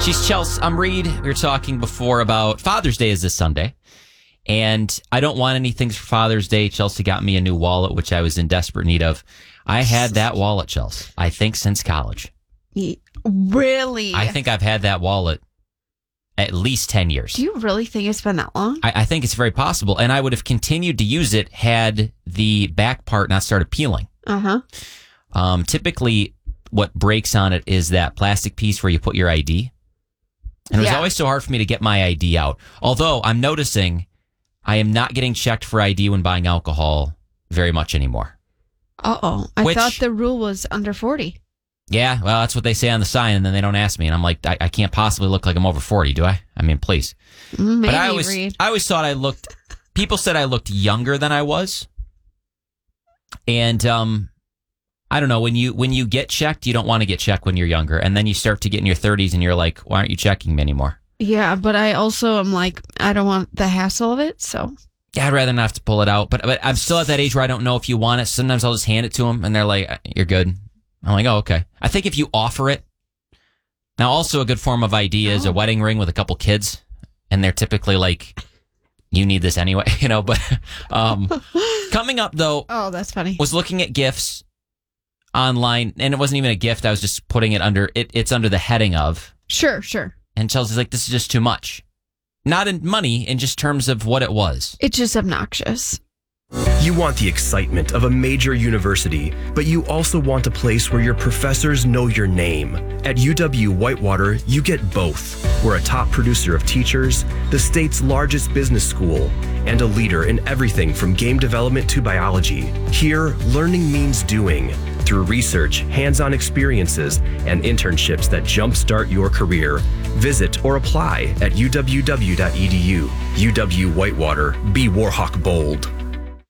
She's Chelsea. I'm Reed. We were talking before about Father's Day is this Sunday. And I don't want anything for Father's Day. Chelsea got me a new wallet, which I was in desperate need of. I had that wallet, Chelsea, I think since college. Really? I think I've had that wallet at least 10 years. Do you really think it's been that long? I think it's very possible. And I would have continued to use it had the back part not started peeling. Uh-huh. Typically, what breaks on it is that plastic piece where you put your ID. And it was always so hard for me to get my ID out. Although I'm noticing I am not getting checked for ID when buying alcohol very much anymore. Uh-oh. I thought the rule was under 40. Yeah, well, that's what they say on the sign, and then they don't ask me. And I'm like, I can't possibly look like I'm over 40, do I? I mean, please. Maybe, but I always thought I looked, people said I looked younger than I was. And I don't know, when you get checked, you don't want to get checked when you're younger. And then you start to get in your 30s and you're like, why aren't you checking me anymore? Yeah, but I also am like, I don't want the hassle of it, so. Yeah, I'd rather not have to pull it out. But I'm still at that age where I don't know if you want it. Sometimes I'll just hand it to them and they're like, you're good. I'm like, oh, okay. I think if you offer it. Now, also a good form of ID is a wedding ring with a couple kids. And they're typically like, you need this anyway, you know. But coming up, though. Oh, that's funny. Was looking at gifts online. And it wasn't even a gift. I was just putting it under, it's under the heading of. Sure. And Chelsea's like, this is just too much. Not in money, in just terms of what it was. It's just obnoxious. You want the excitement of a major university, but you also want a place where your professors know your name. At UW-Whitewater, you get both. We're a top producer of teachers, the state's largest business school, and a leader in everything from game development to biology. Here, learning means doing. Through research, hands-on experiences, and internships that jumpstart your career. Visit or apply at uww.edu. UW-Whitewater. Be Warhawk bold.